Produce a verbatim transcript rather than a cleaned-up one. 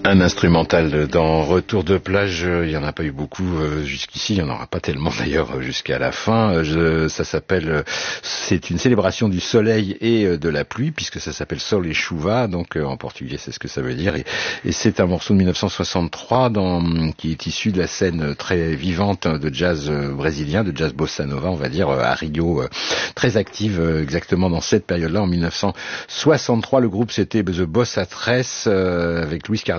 Un instrumental dans Retour de plage, il n'y en a pas eu beaucoup jusqu'ici, il n'y en aura pas tellement d'ailleurs jusqu'à la fin. Je, ça s'appelle, c'est une célébration du soleil et de la pluie, puisque ça s'appelle Sol et Chuva, donc en portugais c'est ce que ça veut dire. Et, et c'est un morceau de dix-neuf cent soixante-trois dans, qui est issu de la scène très vivante de jazz brésilien, de jazz bossa nova, on va dire, à Rio, très active exactement dans cette période-là, en dix-neuf cent soixante-trois. Le groupe c'était The Bossa Tres, avec Luis Carlos